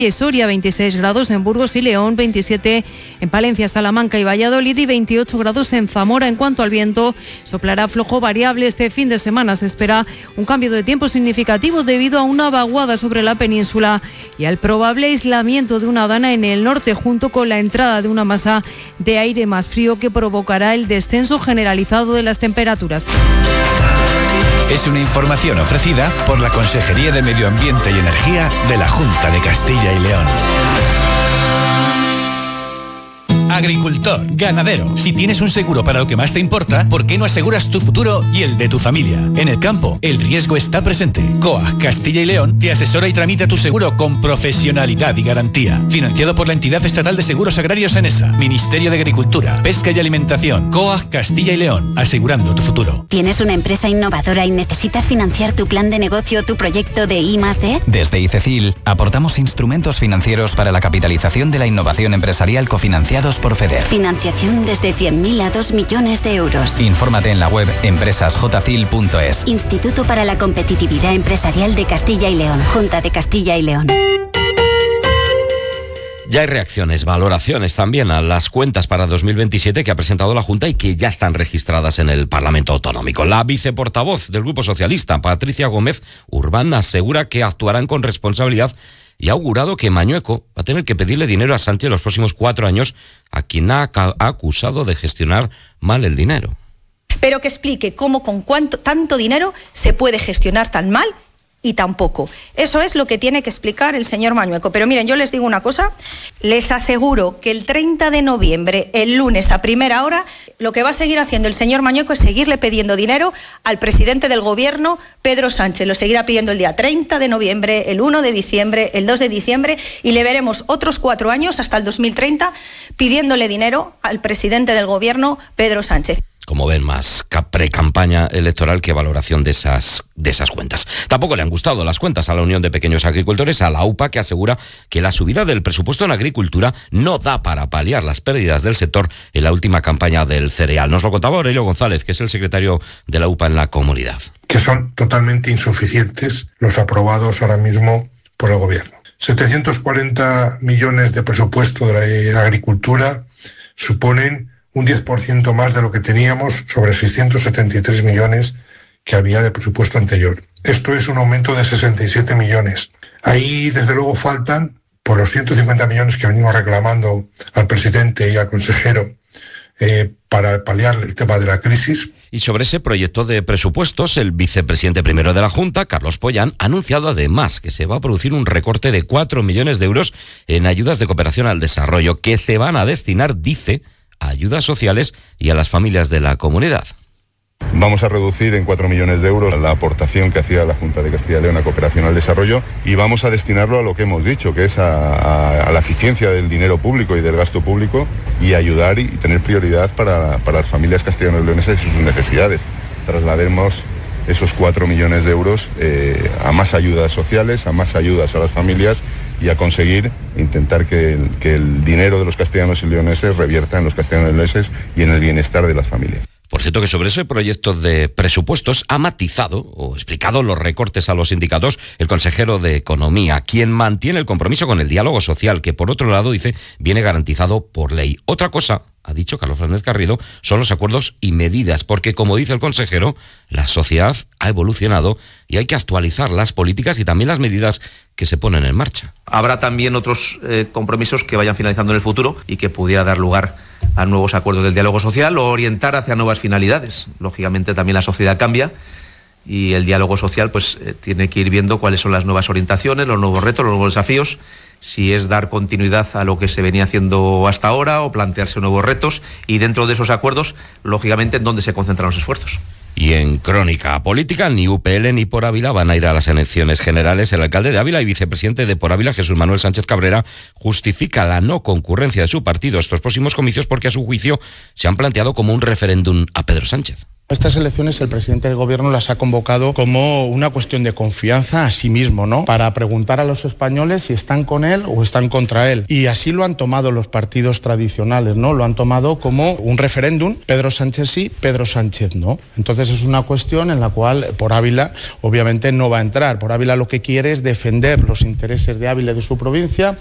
Soria, 26 grados en Burgos y León, 27 en Palencia, Salamanca y Valladolid y 28 grados en Zamora. En cuanto al viento, soplará flojo variable. Este fin de semana se espera un cambio de tiempo significativo debido a una vaguada sobre la península y al probable aislamiento de una dana en el norte, junto con la entrada de una masa de aire más frío que provocará el descenso generalizado de las temperaturas. Es una información ofrecida por la Consejería de Medio Ambiente y Energía de la Junta de Castilla y León. Agricultor, ganadero, si tienes un seguro para lo que más te importa, ¿por qué no aseguras tu futuro y el de tu familia? En el campo, el riesgo está presente. COAG Castilla y León te asesora y tramita tu seguro con profesionalidad y garantía. Financiado por la Entidad Estatal de Seguros Agrarios ENESA, Ministerio de Agricultura, Pesca y Alimentación. COAG Castilla y León, asegurando tu futuro. ¿Tienes una empresa innovadora y necesitas financiar tu plan de negocio o tu proyecto de I+D? Desde ICECIL aportamos instrumentos financieros para la capitalización de la innovación empresarial cofinanciados por FEDER. Financiación desde 100.000 a 2 millones de euros. Infórmate en la web empresasjcil.es. Instituto para la Competitividad Empresarial de Castilla y León. Junta de Castilla y León. Ya hay reacciones, valoraciones también a las cuentas para 2027 que ha presentado la Junta y que ya están registradas en el Parlamento Autonómico. La viceportavoz del Grupo Socialista, Patricia Gómez Urbán, asegura que actuarán con responsabilidad y ha augurado que Mañueco va a tener que pedirle dinero a Sánchez en los próximos 4 años, a quien ha acusado de gestionar mal el dinero. Pero que explique cómo con tanto dinero se puede gestionar tan mal y tan poco. Eso es lo que tiene que explicar el señor Mañueco. Pero miren, yo les digo una cosa, les aseguro que el 30 de noviembre, el lunes a primera hora, lo que va a seguir haciendo el señor Mañueco es seguirle pidiendo dinero al presidente del gobierno, Pedro Sánchez. Lo seguirá pidiendo el día 30 de noviembre, el 1 de diciembre, el 2 de diciembre y le veremos otros 4 años hasta el 2030 pidiéndole dinero al presidente del gobierno, Pedro Sánchez. Como ven, más pre-campaña electoral que valoración de esas cuentas. Tampoco le han gustado las cuentas a la Unión de Pequeños Agricultores, a la UPA, que asegura que la subida del presupuesto en agricultura no da para paliar las pérdidas del sector en la última campaña del cereal. Nos lo contaba Aurelio González, que es el secretario de la UPA en la comunidad. Que son totalmente insuficientes los aprobados ahora mismo por el gobierno. 740 millones de presupuesto de la agricultura suponen un 10% más de lo que teníamos sobre 673 millones que había de presupuesto anterior. Esto es un aumento de 67 millones. Ahí, desde luego, faltan, por los 150 millones que venimos reclamando al presidente y al consejero para paliar el tema de la crisis. Y sobre ese proyecto de presupuestos, el vicepresidente primero de la Junta, Carlos Pollán, ha anunciado además que se va a producir un recorte de 4 millones de euros en ayudas de cooperación al desarrollo, que se van a destinar, dice, a ayudas sociales y a las familias de la comunidad. Vamos a reducir en 4 millones de euros la aportación que hacía la Junta de Castilla y León a cooperación al desarrollo y vamos a destinarlo a lo que hemos dicho, que es a la eficiencia del dinero público y del gasto público y ayudar y tener prioridad para las familias castellano-leonesas y sus necesidades. Traslademos esos 4 millones de euros a más ayudas sociales, a más ayudas a las familias y a conseguir intentar que el dinero de los castellanos y leoneses revierta en los castellanos y leoneses y en el bienestar de las familias. Por cierto, que sobre ese proyecto de presupuestos ha matizado o explicado los recortes a los sindicatos el consejero de Economía, quien mantiene el compromiso con el diálogo social, que por otro lado, dice, viene garantizado por ley. Otra cosa, ha dicho Carlos Fernández Garrido, son los acuerdos y medidas, porque como dice el consejero, la sociedad ha evolucionado y hay que actualizar las políticas y también las medidas que se ponen en marcha. Habrá también otros compromisos que vayan finalizando en el futuro y que pudiera dar lugar a nuevos acuerdos del diálogo social o orientar hacia nuevas finalidades. Lógicamente también la sociedad cambia y el diálogo social pues tiene que ir viendo cuáles son las nuevas orientaciones, los nuevos retos, los nuevos desafíos, si es dar continuidad a lo que se venía haciendo hasta ahora o plantearse nuevos retos y dentro de esos acuerdos, lógicamente, en dónde se concentran los esfuerzos. Y en crónica política, ni UPL ni Por Ávila van a ir a las elecciones generales. El alcalde de Ávila y vicepresidente de Por Ávila, Jesús Manuel Sánchez Cabrera, justifica la no concurrencia de su partido a estos próximos comicios porque a su juicio se han planteado como un referéndum a Pedro Sánchez. Estas elecciones el presidente del gobierno las ha convocado como una cuestión de confianza a sí mismo, ¿no? Para preguntar a los españoles si están con él o están contra él. Y así lo han tomado los partidos tradicionales, ¿no? Lo han tomado como un referéndum, Pedro Sánchez sí, Pedro Sánchez no. Entonces es una cuestión en la cual por Ávila obviamente no va a entrar. Por Ávila lo que quiere es defender los intereses de Ávila y de su provincia.